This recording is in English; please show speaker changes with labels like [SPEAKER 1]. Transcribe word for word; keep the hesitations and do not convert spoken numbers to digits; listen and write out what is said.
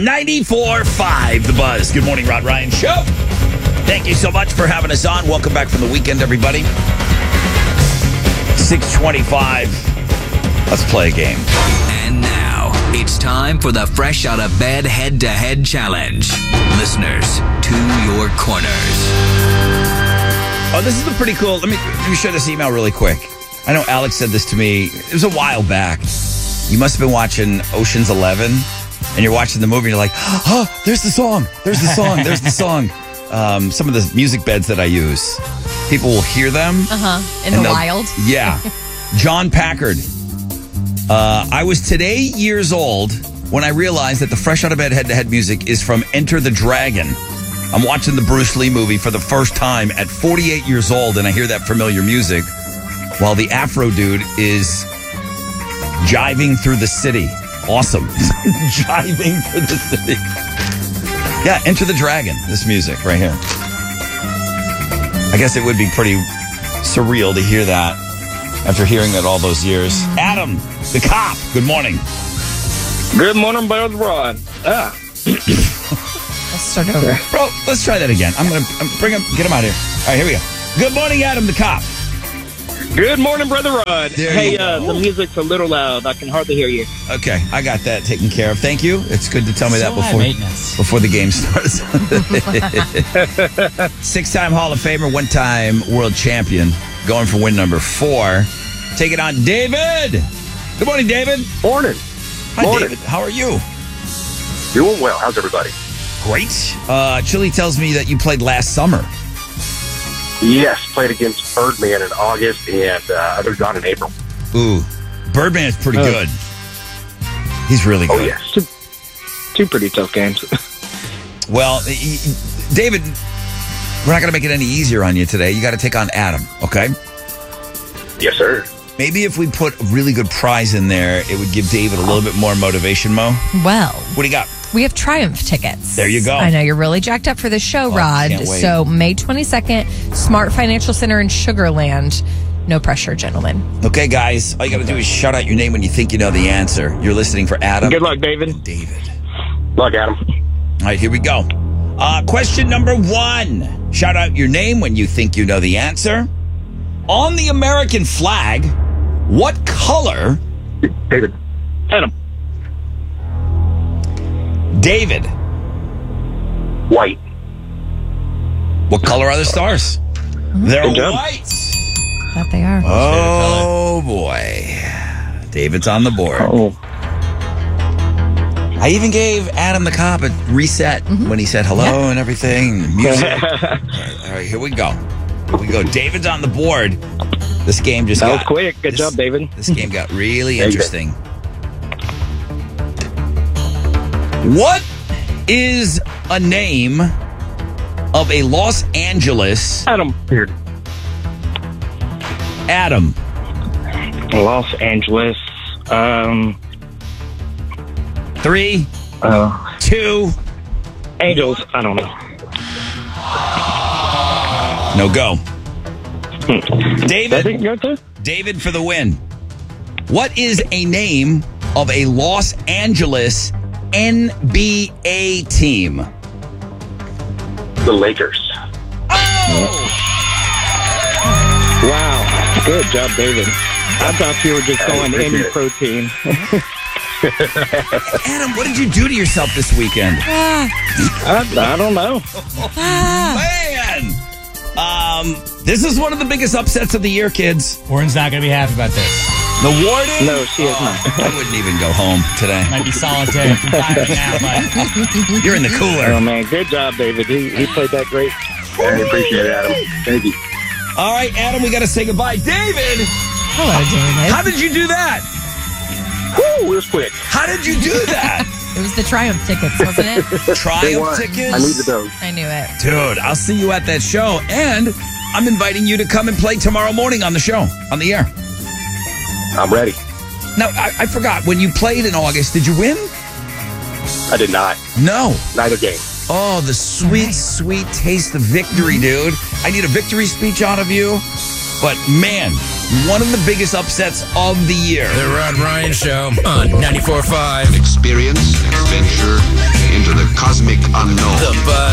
[SPEAKER 1] ninety-four point five The Buzz. Good morning, Rod Ryan Show. Thank you so much for having us on. Welcome back from the weekend, everybody. six twenty-five Let's play a game.
[SPEAKER 2] And now, it's time for the Fresh Out of Bed Head-to-Head Challenge. Listeners, to your corners.
[SPEAKER 1] Oh, this is a pretty cool... Let me, let me share this email really quick. I know Alex said this to me. It was a while back. You must have been watching Ocean's Eleven, and you're watching the movie, and you're like, oh, there's the song. There's the song. There's the song. Um, some of the music beds that I use, people will hear them.
[SPEAKER 3] Uh-huh. In the wild.
[SPEAKER 1] Yeah. John Packard. Uh, I was today years old when I realized that the Fresh Out of Bed head-to-head music is from Enter the Dragon. I'm watching the Bruce Lee movie for the first time at forty-eight years old, and I hear that familiar music while the Afro dude is jiving through the city. Awesome. Jiving through the city. Yeah, Enter the Dragon, this music right here. I guess it would be pretty surreal to hear that after hearing it all those years. Adam, the cop, good morning.
[SPEAKER 4] Good morning, Buzz Rod. Ah.
[SPEAKER 3] Let's start over.
[SPEAKER 1] Bro, let's try that again. I'm going to bring him, get him out here. All right, here we go. Good morning, Adam, the cop.
[SPEAKER 4] Good morning, Brother Rod.
[SPEAKER 1] There
[SPEAKER 4] hey,
[SPEAKER 1] you
[SPEAKER 4] uh,
[SPEAKER 1] go.
[SPEAKER 4] the music's a little loud. I can hardly hear you.
[SPEAKER 1] Okay, I got that taken care of. Thank you. It's good to tell me
[SPEAKER 5] So
[SPEAKER 1] that
[SPEAKER 5] high
[SPEAKER 1] before
[SPEAKER 5] maintenance.
[SPEAKER 1] before the game starts. Six-time Hall of Famer, one-time world champion, going for win number four. Take it on David. Good morning, David.
[SPEAKER 6] Morning.
[SPEAKER 1] Hi,
[SPEAKER 6] Morning.
[SPEAKER 1] David. How are you?
[SPEAKER 6] Doing well. How's everybody?
[SPEAKER 1] Great. Uh, Chili tells me that you played last summer.
[SPEAKER 6] Yes, played against Birdman in August, and uh, I moved on in April.
[SPEAKER 1] Ooh, Birdman is pretty
[SPEAKER 4] Oh.
[SPEAKER 1] good. He's really
[SPEAKER 6] Oh,
[SPEAKER 1] good.
[SPEAKER 6] yes.
[SPEAKER 4] Two, two pretty tough games.
[SPEAKER 1] Well, y- y- David, we're not going to make it any easier on you today. You got to take on Adam, okay?
[SPEAKER 6] Yes, sir.
[SPEAKER 1] Maybe if we put a really good prize in there, it would give David a little bit more motivation, Mo.
[SPEAKER 3] Well,
[SPEAKER 1] What do you got?
[SPEAKER 3] we have Triumph tickets.
[SPEAKER 1] There you go.
[SPEAKER 3] I know you're really jacked up for the show,
[SPEAKER 1] Oh,
[SPEAKER 3] Rod.
[SPEAKER 1] can't wait.
[SPEAKER 3] So May twenty-second, Smart Financial Center in Sugarland. No pressure, gentlemen.
[SPEAKER 1] Okay, guys, all you got to do is shout out your name when you think you know the answer. You're listening for Adam.
[SPEAKER 4] Good luck, David.
[SPEAKER 1] and David.
[SPEAKER 6] Luck, Adam.
[SPEAKER 1] All right, here we go. Uh, question number one. Shout out your name when you think you know the answer. On the American flag, what color?
[SPEAKER 6] David.
[SPEAKER 4] Adam.
[SPEAKER 1] David,
[SPEAKER 6] White.
[SPEAKER 1] what color are the stars? They're
[SPEAKER 4] Good job.
[SPEAKER 1] white.
[SPEAKER 3] That they are.
[SPEAKER 1] Oh, boy. David's on the board.
[SPEAKER 4] Oh.
[SPEAKER 1] I even gave Adam the cop a reset when he said hello and everything. Music. All right, all right, here we go. Here we go. David's on the board. This game just
[SPEAKER 4] That
[SPEAKER 1] got...
[SPEAKER 4] was quick. Good
[SPEAKER 1] this-
[SPEAKER 4] job, David.
[SPEAKER 1] This game got really
[SPEAKER 6] Thank you.
[SPEAKER 1] interesting. What is a name of a Los Angeles
[SPEAKER 4] Adam.
[SPEAKER 6] Here.
[SPEAKER 1] Adam?
[SPEAKER 4] Los Angeles. Um.
[SPEAKER 1] Three,
[SPEAKER 4] Uh,
[SPEAKER 1] two,
[SPEAKER 4] Angels. I don't know.
[SPEAKER 1] no go.
[SPEAKER 4] I
[SPEAKER 1] David,
[SPEAKER 4] think go to.
[SPEAKER 1] David for the win. What is a name of a Los Angeles N B A team?
[SPEAKER 6] The Lakers.
[SPEAKER 1] Oh!
[SPEAKER 4] Wow. Good job, David. I thought you were just going
[SPEAKER 6] appreciate
[SPEAKER 4] any
[SPEAKER 6] it.
[SPEAKER 4] protein.
[SPEAKER 1] Adam, what did you do to yourself this weekend?
[SPEAKER 4] I, I don't know.
[SPEAKER 1] Man! Um, this is one of the biggest upsets of the year, kids.
[SPEAKER 5] Warren's not going to be happy about this.
[SPEAKER 1] The warden?
[SPEAKER 4] No, she is not.
[SPEAKER 1] I wouldn't even go home today.
[SPEAKER 5] Might be solitary confinement right now, but
[SPEAKER 1] You're in the
[SPEAKER 4] Oh,
[SPEAKER 1] cooler.
[SPEAKER 4] man. Good job, David. He, he played that great.
[SPEAKER 6] I appreciate it, Adam. Thank you.
[SPEAKER 1] All right, Adam, we got to say goodbye. David,
[SPEAKER 3] Hello, David.
[SPEAKER 1] how did you do that?
[SPEAKER 6] Woo, it was quick.
[SPEAKER 1] How did you do that?
[SPEAKER 3] It was the Triumph tickets, wasn't it?
[SPEAKER 6] They
[SPEAKER 1] Triumph
[SPEAKER 6] won.
[SPEAKER 1] tickets?
[SPEAKER 6] I need the dough.
[SPEAKER 3] I knew it.
[SPEAKER 1] Dude, I'll see you at that show. And I'm inviting you to come and play tomorrow morning on the show, on the air.
[SPEAKER 6] I'm ready.
[SPEAKER 1] Now, I, I forgot, when you played in August, did you win?
[SPEAKER 6] I did not.
[SPEAKER 1] No.
[SPEAKER 6] Neither game.
[SPEAKER 1] Oh, the sweet, sweet taste of victory, dude. I need a victory speech out of you. But, man, one of the biggest upsets of the year.
[SPEAKER 7] The Rod Ryan Show on ninety-four point five.
[SPEAKER 8] Experience, adventure,
[SPEAKER 7] unknown.
[SPEAKER 8] The Bud